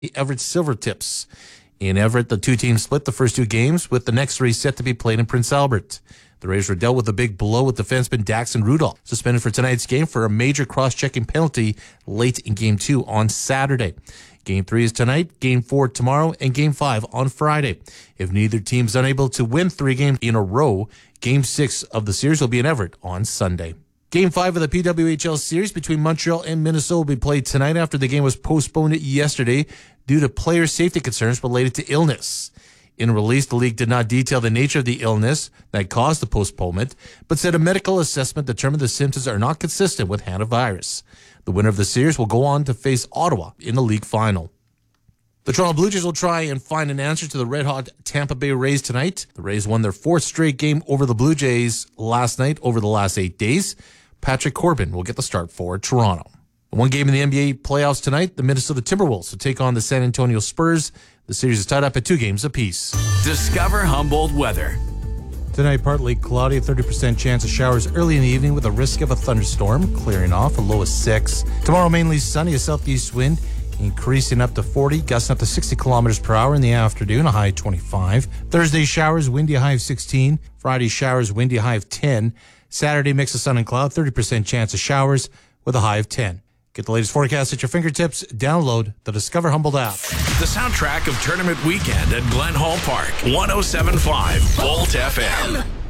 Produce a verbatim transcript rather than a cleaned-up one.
Everett Silvertips. In Everett, the two teams split the first two games, with the next three set to be played in Prince Albert. The Rays were dealt with a big blow with defenseman Daxon Rudolph, suspended for tonight's game for a major cross-checking penalty late in Game two on Saturday. Game three is tonight, Game four tomorrow, and Game five on Friday. If neither team is unable to win three games in a row, Game six of the series will be in Everett on Sunday. Game five of the P W H L series between Montreal and Minnesota will be played tonight after the game was postponed yesterday due to player safety concerns related to illness. In a release, the league did not detail the nature of the illness that caused the postponement, but said a medical assessment determined the symptoms are not consistent with hantavirus. The winner of the series will go on to face Ottawa in the league final. The Toronto Blue Jays will try and find an answer to the red-hot Tampa Bay Rays tonight. The Rays won their fourth straight game over the Blue Jays last night over the last eight days. Patrick Corbin will get the start for Toronto. One game in the N B A playoffs tonight, the Minnesota Timberwolves will take on the San Antonio Spurs. The series is tied up at two games apiece. Discover Humboldt weather. Tonight, partly cloudy, thirty percent chance of showers early in the evening with a risk of a thunderstorm, clearing off, a low of six. Tomorrow, mainly sunny, a southeast wind, increasing up to forty, gusting up to sixty kilometers per hour in the afternoon, a high of twenty-five. Thursday, showers, windy, a high of sixteen. Friday, showers, windy, a high of ten. Saturday, mix of sun and cloud, thirty percent chance of showers with a high of ten. Get the latest forecast at your fingertips. Download the Discover Humboldt app. The soundtrack of Tournament Weekend at Glen Hall Park. one oh seven point five Volt F M.